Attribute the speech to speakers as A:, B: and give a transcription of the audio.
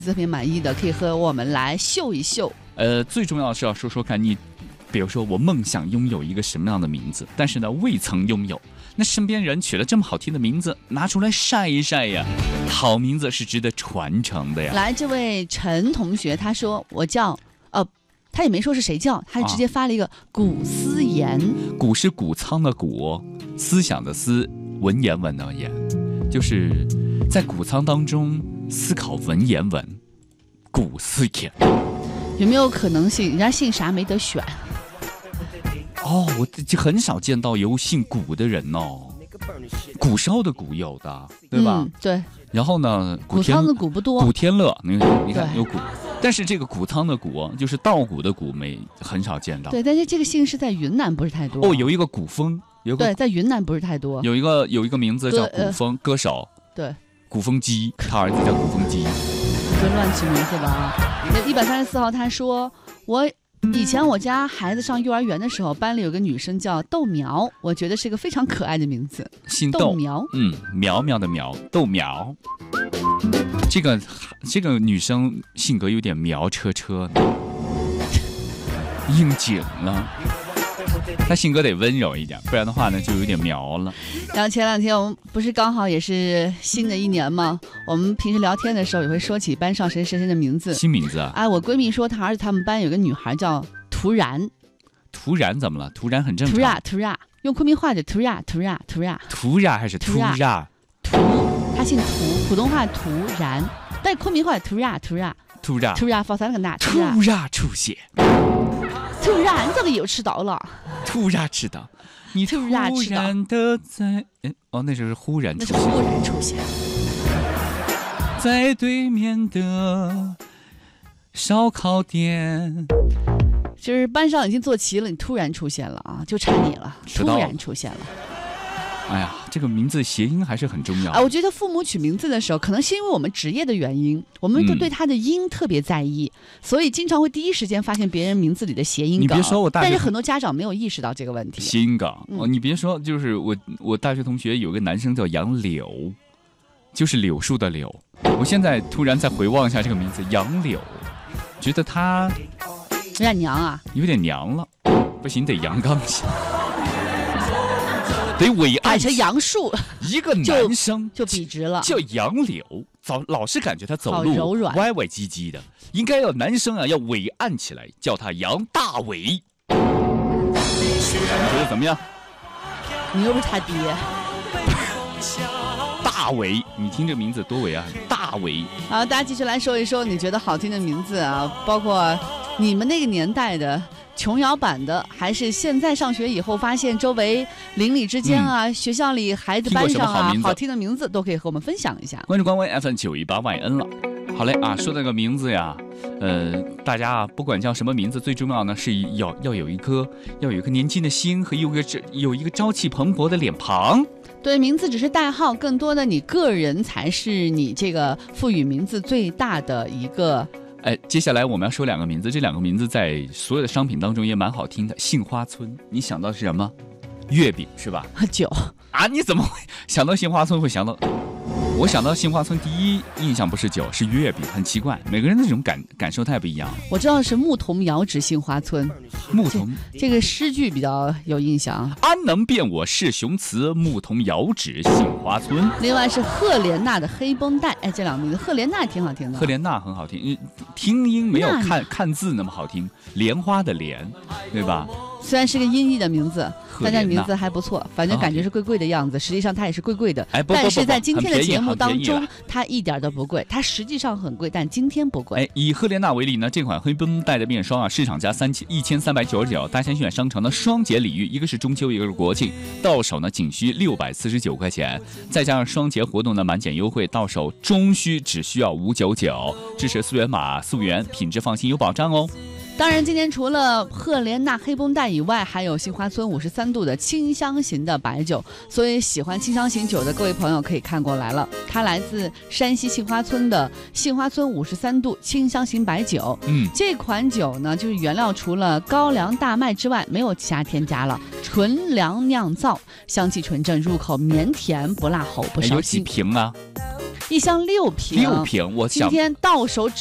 A: 特别满意的，可以和我们来秀一秀。
B: 最重要的是要说说看你，比如说我梦想拥有一个什么样的名字，但是呢未曾拥有，那身边人取了这么好听的名字，拿出来晒一晒呀。好名字是值得传承的呀。
A: 来，这位陈同学他说我叫他也没说是谁叫，他直接发了一个谷思言。
B: 谷是谷仓的谷，思想的思，文言文的言，就是在谷仓当中思考文言文。谷思言
A: 有没有可能性人家姓啥没得选？
B: 我很少见到有姓谷的人哦。谷烧的谷有的，对吧？
A: 对。
B: 然后呢，
A: 谷仓的谷不多。
B: 古天乐，你看有谷，但是这个谷仓的谷就是稻谷的谷，很少见到。
A: 对，但是这个姓是在云南，不是太多。
B: 有一个古风，
A: 对，在云南不是太多。
B: 有一个名字叫古风歌手，
A: 对，
B: 古风鸡，他儿子叫古风鸡。
A: 别乱起名字吧。134号他说，以前我家孩子上幼儿园的时候，班里有个女生叫豆苗，我觉得是个非常可爱的名字。
B: 姓
A: 豆苗，
B: 苗苗的苗，豆苗。这个女生性格有点苗车车的，应景了。她性格得温柔一点，不然的话呢就有点苗了。
A: 然后前两天我们不是刚好也是新的一年吗？我们平时聊天的时候也会说起班上谁的名字。
B: 新名字啊？
A: 我闺蜜说她儿子他们班有个女孩叫涂然。
B: 涂然怎么了？涂然很正常。
A: 涂然，用昆明话就涂然。涂
B: 然还是涂然？
A: 涂，他姓涂，普通话涂然，但昆明话涂然放三个那。
B: 突然出现。
A: 突然这个有吃到了。
B: 突然知道，你突然的在那就是忽然出现。
A: 那是忽然出现。
B: 在对面的烧烤店。
A: 就是班上已经坐齐了，你突然出现了啊，就差你了，突然出现了。
B: 哎呀，这个名字谐音还是很重要。
A: 我觉得父母取名字的时候，可能是因为我们职业的原因，我们都对他的音特别在意，所以经常会第一时间发现别人名字里的谐音梗。
B: 你别说
A: 但是很多家长没有意识到这个问题。
B: 谐音梗，你别说，就是我大学同学有个男生叫杨柳，就是柳树的柳。我现在突然再回望一下这个名字杨柳，觉得他
A: 有点娘啊，
B: 有点娘了，不行，得阳刚些。得伟岸，
A: 改成杨树，
B: 一个男生
A: 就笔直了，
B: 叫杨柳，老是感觉他走路
A: 柔软
B: 歪歪唧唧的，应该要男生要伟岸起来，叫他杨大伟。你觉得怎么样？
A: 你又不是他爹。
B: 大伟，你听这名字多伟岸，大伟。
A: 好，大家继续来说一说你觉得好听的名字啊，包括你们那个年代的。琼瑶版的，还是现在上学以后发现周围邻里之间啊，学校里孩子班上啊，好听的名字都可以和我们分享一下。
B: 关注官微 FM918YN 了。好嘞啊，说那个名字呀，大家啊，不管叫什么名字，最重要呢是要有一颗年轻的心和有一个朝气蓬勃的脸庞。
A: 对，名字只是代号，更多的你个人才是你这个赋予名字最大的一个。
B: 接下来我们要说两个名字，这两个名字在所有的商品当中也蛮好听的。杏花村，你想到是什么？月饼是吧？
A: 酒
B: 啊？你怎么会想到杏花村？会想到？我想到杏花村第一印象不是酒，是月饼，很奇怪，每个人的这种感受太不一样了。
A: 我知道是牧童遥指杏花村，
B: 牧童
A: 这个诗句比较有印象。
B: 安能辨我是雄雌，牧童遥指杏花村。
A: 另外是赫莲娜的黑绷带，这两个名字，赫莲娜挺好听的。
B: 赫莲娜很好听，听音没有看字那么好听，莲花的莲，对吧？
A: 虽然是个音译的名字，但这名字还不错，反正感觉是贵贵的样子，实际上它也是贵贵的。但是在今天的节目当中，它一点都不贵，它实际上很贵，但今天不贵。
B: 以赫莲娜为例呢，这款黑绷带的面霜啊，市场价1399，大仙轩商城的双节礼遇，一个是中秋，一个是国庆，到手呢仅需649块钱，再加上双节活动的满减优惠，到手终需只需要599，支持溯源码溯源，品质放心有保障哦。
A: 当然，今天除了赫莲娜黑绷带以外，还有杏花村53度的清香型的白酒，所以喜欢清香型酒的各位朋友可以看过来了。它来自山西杏花村的杏花村53度清香型白酒。这款酒呢，就是原料除了高粱大麦之外，没有其他添加了，纯粮酿造，香气纯正，入口绵甜不辣，口不烧心。
B: 有几瓶啊？
A: 1箱6瓶。
B: 6瓶，我
A: 今
B: 想
A: 天到手